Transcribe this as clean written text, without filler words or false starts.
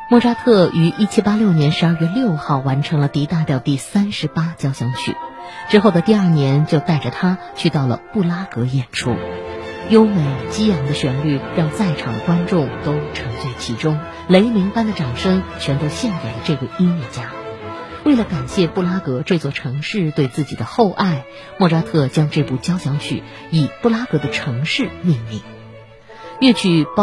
莫扎特于1786年12月6号完成了 D 大调第38交响曲，之后的第2年就带着它去到了布拉格演出。优美激昂的旋律让在场的观众都沉醉其中，雷鸣般的掌声全都献给了这位音乐家。为了感谢布拉格这座城市对自己的厚爱，莫扎特将这部交响曲以布拉格的城市命名。乐曲